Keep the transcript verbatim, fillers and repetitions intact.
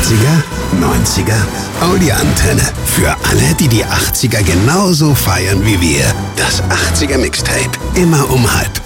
achtziger, neunziger, Audi-Antenne. Für alle, die die achtziger genauso feiern wie wir. Das achtziger Mixtape. Immer um halb.